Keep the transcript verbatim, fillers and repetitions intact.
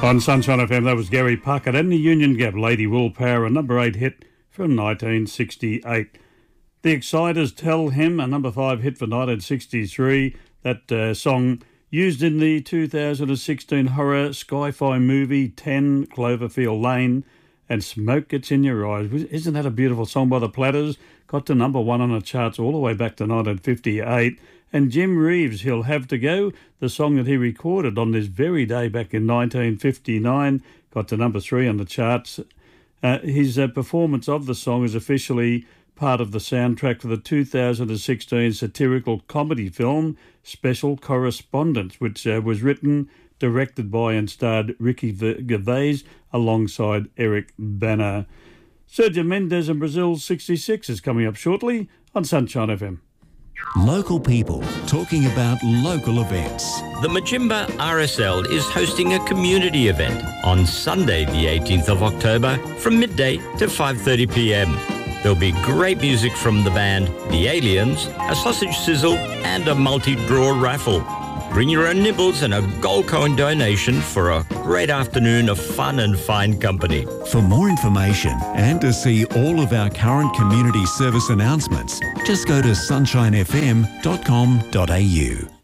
On Sunshine F M, that was Gary Puckett and the Union Gap, Lady Willpower, a number eight hit from nineteen sixty-eight. The Exciters, Tell Him, a number five hit for nineteen sixty-three. That uh, song used in the two thousand sixteen horror sci-fi movie ten Cloverfield Lane, and Smoke Gets in Your Eyes. Isn't that a beautiful song by the Platters? Got to number one on the charts all the way back to nineteen fifty-eight. And Jim Reeves, He'll Have to Go, the song that he recorded on this very day back in nineteen fifty-nine, got to number three on the charts. Uh, his uh, performance of the song is officially part of the soundtrack for the two thousand sixteen satirical comedy film Special Correspondence, which uh, was written, directed by and starred Ricky Gervais alongside Eric Bana. Sergio Mendes in Brazil's sixty-six is coming up shortly on Sunshine F M. Local people talking about local events. The Majimba R S L is hosting a community event on Sunday the eighteenth of October from midday to five thirty p m. There'll be great music from the band The Aliens, a sausage sizzle and a multi-draw raffle. Bring your own nibbles and a gold coin donation for a great afternoon of fun and fine company. For more information and to see all of our current community service announcements, just go to sunshine f m dot com dot a u.